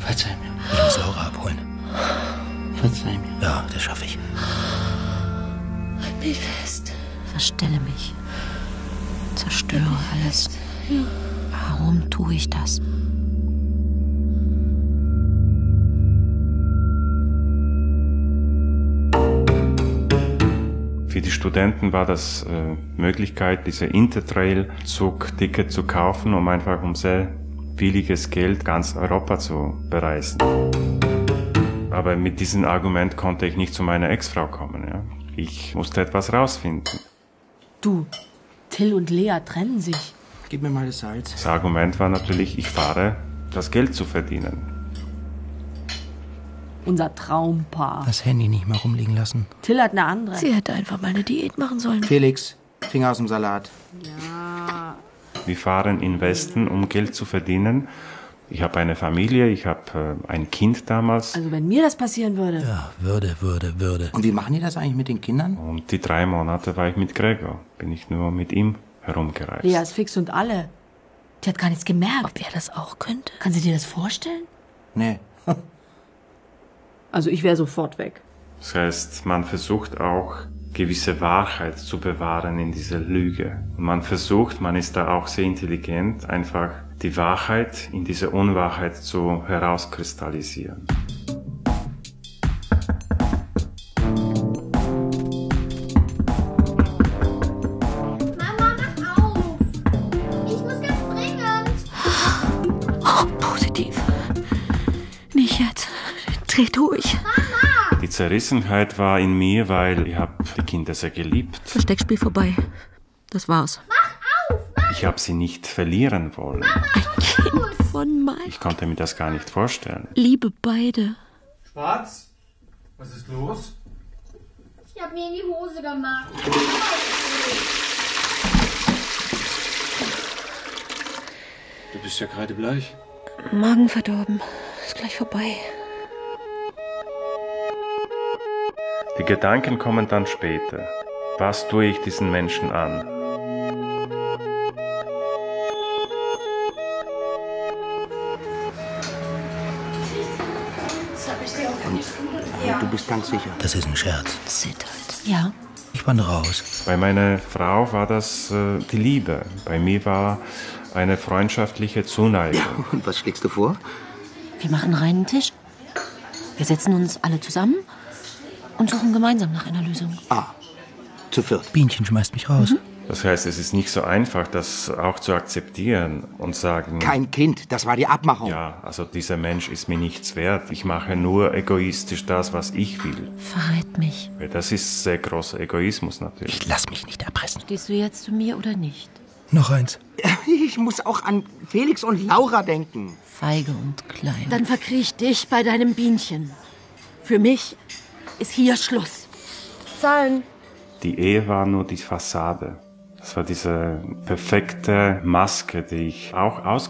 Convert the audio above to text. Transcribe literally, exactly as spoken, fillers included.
Verzeih mir. Ich muss Laura abholen. Verzeih mir. Ja, das schaffe ich. Halt mich fest. Verstelle mich. Zerstöre alles. Warum tue ich das? Für die Studenten war das äh, Möglichkeit, diese Interrail-Zug-Ticket zu kaufen, um einfach um sehr billiges Geld ganz Europa zu bereisen. Aber mit diesem Argument konnte ich nicht zu meiner Ex-Frau kommen. Ja? Ich musste etwas rausfinden. Du, Till und Lea trennen sich. Gib mir mal das Salz. Das Argument war natürlich, ich fahre, das Geld zu verdienen. Unser Traumpaar. Das Handy nicht mal rumliegen lassen. Till hat eine andere. Sie hätte einfach mal eine Diät machen sollen. Felix, Finger aus dem Salat. Ja. Wir fahren in den Westen, um Geld zu verdienen. Ich habe eine Familie, ich habe äh, ein Kind damals. Also wenn mir das passieren würde. Ja, würde, würde, würde. Und wie machen die das eigentlich mit den Kindern? Und die drei Monate war ich mit Gregor. Bin ich nur mit ihm herumgereist. Lea ist fix und alle. Die hat gar nichts gemerkt. Ob er das auch könnte? Kannst du dir das vorstellen? Nee. Also ich wäre sofort weg. Das heißt, man versucht auch, gewisse Wahrheit zu bewahren in dieser Lüge. Und man versucht, man ist da auch sehr intelligent, einfach die Wahrheit in diese Unwahrheit zu herauskristallisieren. Mama, mach auf! Ich muss ganz dringend! Oh, positiv. Nicht jetzt. Dreh durch. Die Zerrissenheit war in mir, weil ich habe die Kinder sehr geliebt. Versteckspiel vorbei. Das war's. Ich habe sie nicht verlieren wollen. Ein Kind von Mike. Ich konnte mir das gar nicht vorstellen. Liebe beide. Schwarz? Was ist los? Ich hab mir in die Hose gemacht. Du bist ja gerade bleich. Magen verdorben. Ist gleich vorbei. Die Gedanken kommen dann später. Was tue ich diesen Menschen an? Du bist ganz sicher. Das ist ein Scherz. Zittert. Ja. Ich wandere raus. Bei meiner Frau war das äh, die Liebe. Bei mir war eine freundschaftliche Zuneigung. Und was schlägst du vor? Wir machen reinen Tisch. Wir setzen uns alle zusammen und suchen gemeinsam nach einer Lösung. Ah, zu viert. Bienchen schmeißt mich raus. Mhm. Das heißt, es ist nicht so einfach, das auch zu akzeptieren und sagen, Kein Kind, das war die Abmachung. ja, also dieser Mensch ist mir nichts wert. Ich mache nur egoistisch das, was ich will. Verrät mich. Weil das ist sehr großer Egoismus natürlich. Ich lass mich nicht erpressen. Stehst du jetzt zu mir oder nicht? Noch eins. Ich muss auch an Felix und Laura denken. Feige und klein. Dann verkriech dich bei deinem Bienchen. Für mich ist hier Schluss. Zahlen. Die Ehe war nur die Fassade. Das war diese perfekte Maske, die ich auch aus